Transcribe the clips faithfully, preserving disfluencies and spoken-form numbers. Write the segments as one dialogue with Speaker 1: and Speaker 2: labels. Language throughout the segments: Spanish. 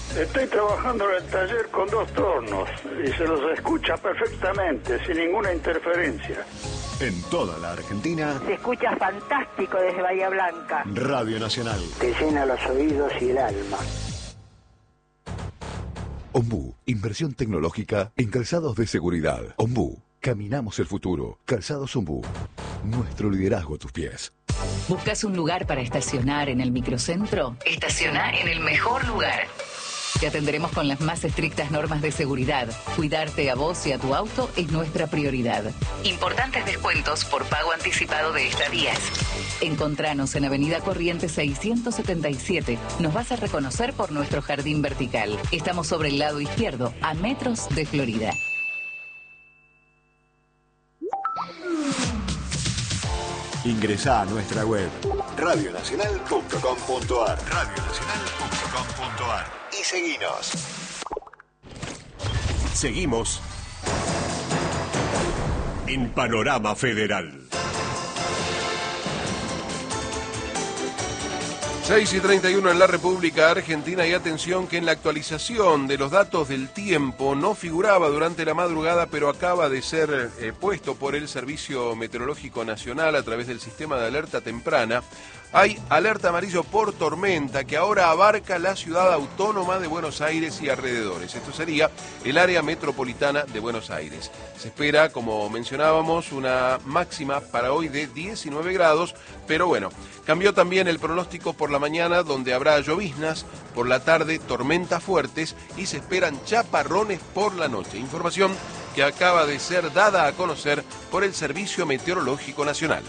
Speaker 1: Estoy trabajando en el taller con dos tornos y se los escucha perfectamente, sin ninguna interferencia.
Speaker 2: En toda la Argentina.
Speaker 3: Se escucha fantástico desde Bahía Blanca.
Speaker 2: Radio Nacional.
Speaker 4: Te llena los oídos y el alma.
Speaker 5: Ombú, inversión tecnológica en calzados de seguridad. Ombú, caminamos el futuro. Calzados Ombú, nuestro liderazgo a tus pies.
Speaker 6: ¿Buscas un lugar para estacionar en el microcentro? Estaciona en el mejor lugar. Te atenderemos con las más estrictas normas de seguridad. Cuidarte a vos y a tu auto es nuestra prioridad. Importantes descuentos por pago anticipado de estadías. Encontranos en Avenida Corrientes seiscientos setenta y siete. Nos vas a reconocer por nuestro jardín vertical. Estamos sobre el lado izquierdo, a metros de Florida.
Speaker 2: Ingresá a nuestra web radio nacional punto com punto ar. radio nacional punto com punto ar y seguinos. Seguimos en Panorama Federal.
Speaker 7: seis y treinta y uno en la República Argentina, y atención que en la actualización de los datos del tiempo no figuraba durante la madrugada, pero acaba de ser eh, puesto por el Servicio Meteorológico Nacional a través del sistema de alerta temprana. Hay alerta amarillo por tormenta que ahora abarca la ciudad autónoma de Buenos Aires y alrededores. Esto sería el área metropolitana de Buenos Aires. Se espera, como mencionábamos, una máxima para hoy de diecinueve grados, pero bueno, cambió también el pronóstico por la mañana, donde habrá lloviznas, por la tarde tormentas fuertes y se esperan chaparrones por la noche. Información que acaba de ser dada a conocer por el Servicio Meteorológico Nacional.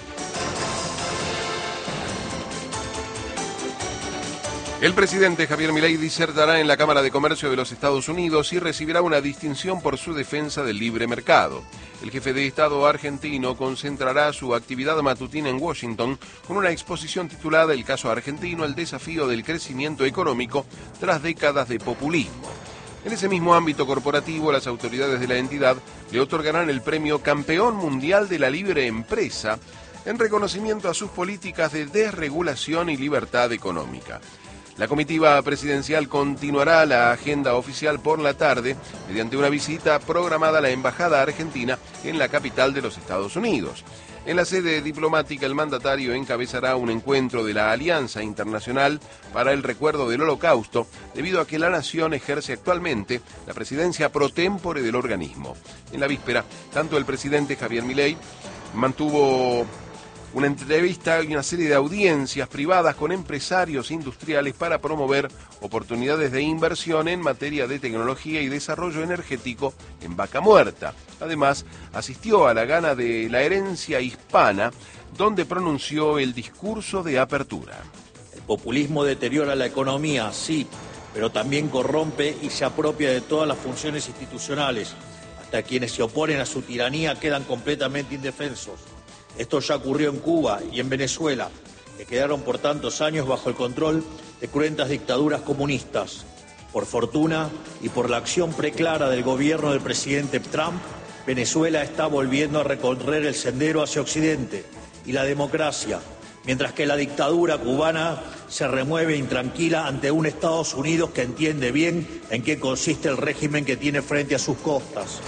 Speaker 7: El presidente Javier Milei disertará en la Cámara de Comercio de los Estados Unidos y recibirá una distinción por su defensa del libre mercado. El jefe de Estado argentino concentrará su actividad matutina en Washington con una exposición titulada El caso argentino, el desafío del crecimiento económico tras décadas de populismo. En ese mismo ámbito corporativo, las autoridades de la entidad le otorgarán el premio Campeón Mundial de la Libre Empresa en reconocimiento a sus políticas de desregulación y libertad económica. La comitiva presidencial continuará la agenda oficial por la tarde mediante una visita programada a la Embajada Argentina en la capital de los Estados Unidos. En la sede diplomática, el mandatario encabezará un encuentro de la Alianza Internacional para el Recuerdo del Holocausto, debido a que la nación ejerce actualmente la presidencia pro tempore del organismo. En la víspera, tanto el presidente Javier Milei mantuvo una entrevista y una serie de audiencias privadas con empresarios industriales para promover oportunidades de inversión en materia de tecnología y desarrollo energético en Vaca Muerta. Además, asistió a la gala de la herencia hispana, donde pronunció el discurso de apertura.
Speaker 8: El populismo deteriora la economía, sí, pero también corrompe y se apropia de todas las funciones institucionales. Hasta quienes se oponen a su tiranía quedan completamente indefensos. Esto ya ocurrió en Cuba y en Venezuela, que quedaron por tantos años bajo el control de cruentas dictaduras comunistas. Por fortuna y por la acción preclara del gobierno del presidente Trump, Venezuela está volviendo a recorrer el sendero hacia Occidente y la democracia, mientras que la dictadura cubana se remueve intranquila ante un Estados Unidos que entiende bien en qué consiste el régimen que tiene frente a sus costas.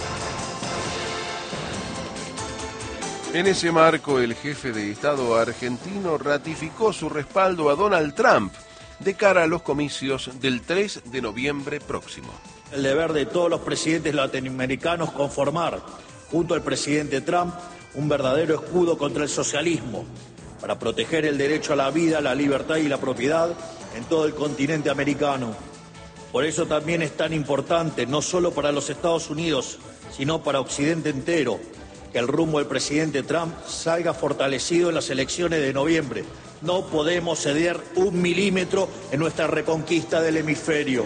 Speaker 7: En ese marco, el jefe de Estado argentino ratificó su respaldo a Donald Trump de cara a los comicios del tres de noviembre próximo.
Speaker 8: El deber de todos los presidentes latinoamericanos conformar, junto al presidente Trump, un verdadero escudo contra el socialismo, para proteger el derecho a la vida, la libertad y la propiedad en todo el continente americano. Por eso también es tan importante, no solo para los Estados Unidos, sino para Occidente entero, que el rumbo del presidente Trump salga fortalecido en las elecciones de noviembre. No podemos ceder un milímetro en nuestra reconquista del hemisferio.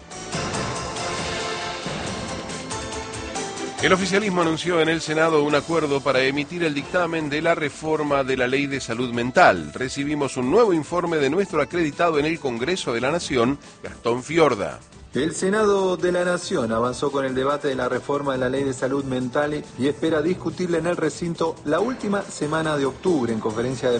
Speaker 7: El oficialismo anunció en el Senado un acuerdo para emitir el dictamen de la reforma de la Ley de Salud Mental. Recibimos un nuevo informe de nuestro acreditado en el Congreso de la Nación, Gastón Fiorda.
Speaker 9: El Senado de la Nación avanzó con el debate de la reforma de la Ley de Salud Mental y espera discutirla en el recinto la última semana de octubre en conferencia de